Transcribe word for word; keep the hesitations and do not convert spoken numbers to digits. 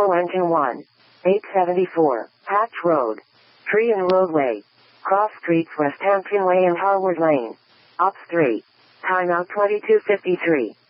Turbo engine one. eight seventy-four, Hatch Road. Tree and roadway. Cross streets West Hampton Way and Harwood Lane. Ops three. Timeout twenty-two fifty-three.